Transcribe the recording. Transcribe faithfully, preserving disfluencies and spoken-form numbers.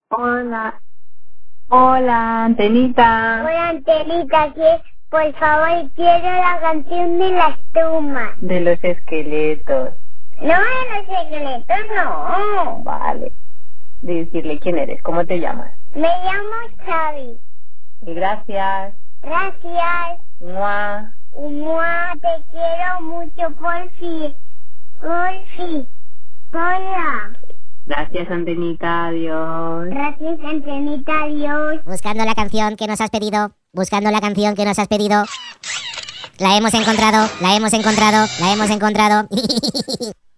Hola, hola, Antenita. Hola, Antenita, que por favor quiero la canción de las tumbas. De los esqueletos. No, de los esqueletos, no. Vale. Decirle quién eres, cómo te llamas. Me llamo Xavi. Y gracias. Gracias. Mua. Mua, te quiero mucho, porfi. Porfi. Hola. Gracias, Antenita, adiós. Gracias, Antenita, adiós. Buscando la canción que nos has pedido. Buscando la canción que nos has pedido. La hemos encontrado, la hemos encontrado, la hemos encontrado.